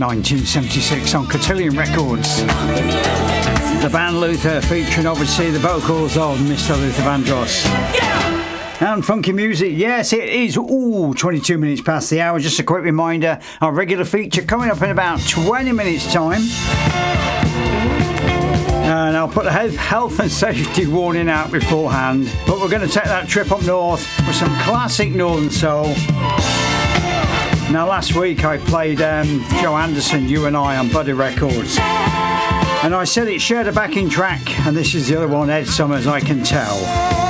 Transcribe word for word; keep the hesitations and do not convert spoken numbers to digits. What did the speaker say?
nineteen seventy-six on Cotillion Records. The band Luther, featuring obviously the vocals of Mister Luther Vandross. And funky music, yes, it is, ooh, twenty-two minutes past the hour. Just a quick reminder, our regular feature coming up in about twenty minutes' time. And I'll put the health and safety warning out beforehand. But we're going to take that trip up north with some classic Northern Soul. Now, last week I played um, Joe Anderson, You and I, on Buddy Records. And I said it shared a backing track, and this is the other one, Ed Summers, I Can Tell.